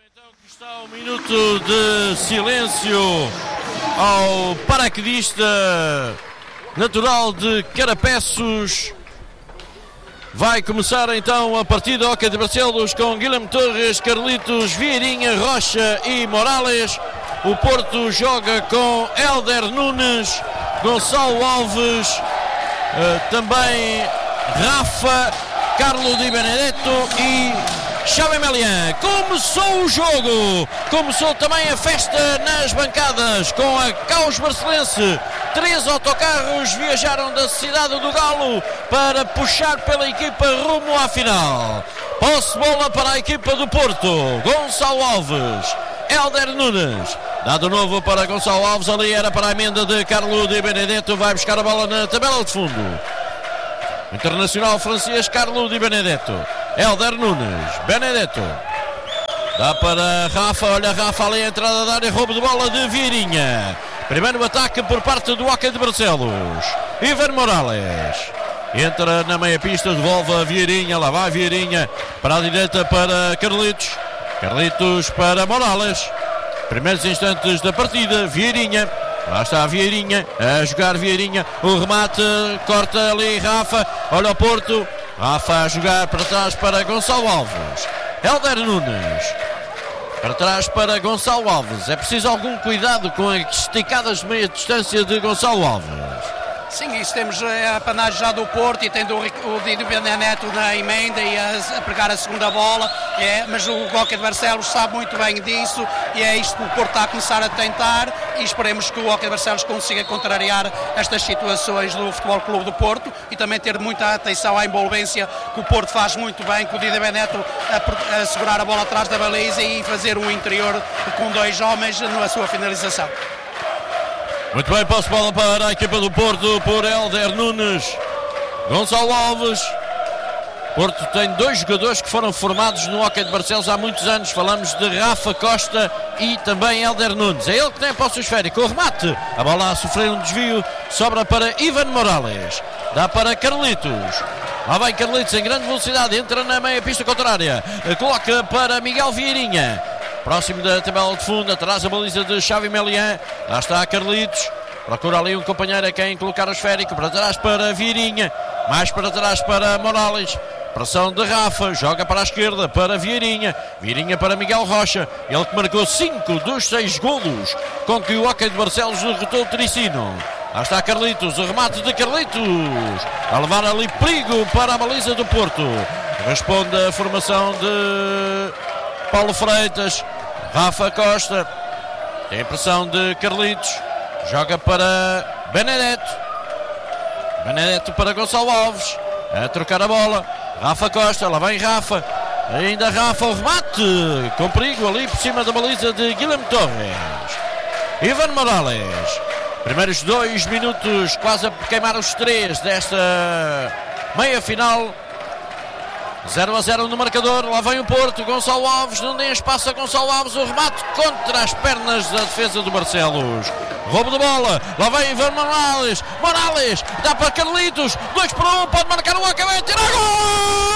Então que está um minuto de silêncio ao paraquedista natural de Carapeços. Vai começar então a partida Hóquei de Barcelos com Guilherme Torres, Carlitos, Vieirinha, Rocha e Morales. O Porto joga com Hélder Nunes, Gonçalo Alves, também Rafa, Carlos Di Benedetto e Xavi Melian. Começou o jogo, começou também a festa nas bancadas com a Caos Barcelense. 3 autocarros viajaram da cidade do Galo para puxar pela equipa rumo à final. Posse de bola para a equipa do Porto. Gonçalo Alves, Hélder Nunes, dado novo para Gonçalo Alves, ali era para a emenda de Carlos Di Benedetto, vai buscar a bola na tabela de fundo. Internacional francês Carlos Di Benedetto, Hélder Nunes, Benedetto, dá para Rafa, olha Rafa ali a entrada da área, roubo de bola de Vieirinha. Primeiro ataque por parte do Hóquei de Barcelos. Ivan Morales entra na meia pista, devolve a Vieirinha, lá vai Vieirinha para a direita para Carlitos, Carlitos para Morales. Primeiros instantes da partida, Vieirinha, lá está a Vieirinha, a jogar Vieirinha, o remate, corta ali Rafa, olha o Porto, Rafa a jogar para trás para Gonçalo Alves, Hélder Nunes, para trás para Gonçalo Alves. É preciso algum cuidado com as esticadas de meia distância de Gonçalo Alves. Sim, isso temos a panagem já do Porto e tendo o Di Benedetto na emenda e a pegar a segunda bola, mas o Hóquei de Barcelos sabe muito bem disso e é isto que o Porto está a começar a tentar e esperemos que o Hóquei de Barcelos consiga contrariar estas situações do Futebol Clube do Porto e também ter muita atenção à envolvência que o Porto faz muito bem, com o Di Benedetto a segurar a bola atrás da baliza e fazer um interior com 2 homens na sua finalização. Muito bem, posse de bola para a equipa do Porto por Hélder Nunes, Gonçalo Alves. Porto tem 2 jogadores que foram formados no Hóquei de Barcelos há muitos anos. Falamos de Rafa Costa e também Hélder Nunes. É ele que tem a posse esférica. O remate, a bola a sofrer um desvio, sobra para Ivan Morales, dá para Carlitos. Lá vai Carlitos em grande velocidade, entra na meia pista contrária, coloca para Miguel Vieirinha. Próximo da tabela de fundo, atrás a baliza de Xavi Melian. Lá está Carlitos, procura ali um companheiro a quem colocar o esférico. Para trás para Vieirinha, mais para trás para Morales. Pressão de Rafa, joga para a esquerda para Vieirinha. Vieirinha para Miguel Rocha, ele que marcou 5 dos 6 golos com que o Hóquei de Barcelos derrotou o Tricino. Lá está Carlitos, o remate de Carlitos, a levar ali perigo para a baliza do Porto. Responde a formação de Paulo Freitas. Rafa Costa, tem a pressão de Carlitos, joga para Benedetto, Benedetto para Gonçalo Alves, a trocar a bola, Rafa Costa, lá vem Rafa, ainda Rafa, o remate, com perigo ali por cima da baliza de Guilherme Torres. Ivan Morales, primeiros 2 minutos, quase a queimar os 3 desta meia final. 0-0 no marcador, lá vem o Porto, Gonçalo Alves, não tem espaço a Gonçalo Alves, o remate contra as pernas da defesa do Barcelos. Roubo de bola, lá vem Ivan Morales, Morales, dá para Carlitos, 2 para 1, pode marcar o Hóquei, vai tirar gol!